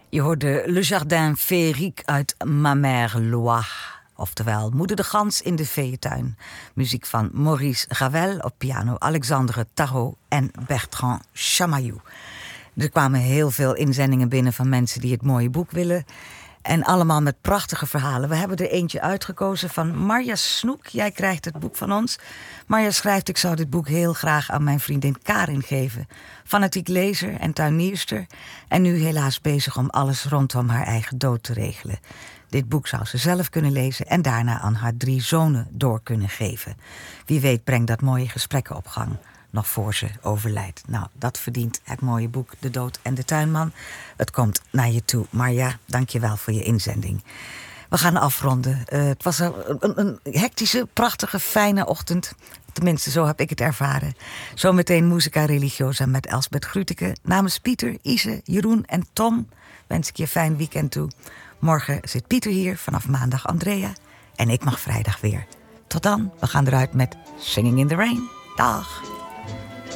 Je hoorde Le Jardin Féerique uit Ma Mère Loire. Oftewel Moeder de Gans in de Veetuin. Muziek van Maurice Ravel op piano, Alexandre Tarot en Bertrand Chamayou. Er kwamen heel veel inzendingen binnen van mensen die het mooie boek willen. En allemaal met prachtige verhalen. We hebben er eentje uitgekozen van Marja Snoek. Jij krijgt het boek van ons. Marja schrijft: ik zou dit boek heel graag aan mijn vriendin Karin geven. Fanatiek lezer en tuinierster. En nu helaas bezig om alles rondom haar eigen dood te regelen. Dit boek zou ze zelf kunnen lezen en daarna aan haar 3 zonen door kunnen geven. Wie weet brengt dat mooie gesprekken op gang. Nog voor ze overlijdt. Nou, dat verdient het mooie boek De Dood en de Tuinman. Het komt naar je toe. Marja, dank je wel voor je inzending. We gaan afronden. Het was een hectische, prachtige, fijne ochtend. Tenminste, zo heb ik het ervaren. Zometeen Musica Religiosa met Elsbeth Grütke. Namens Pieter, Ise, Jeroen en Tom wens ik je een fijn weekend toe. Morgen zit Pieter hier, vanaf maandag Andrea. En ik mag vrijdag weer. Tot dan, we gaan eruit met Singing in the Rain. Dag!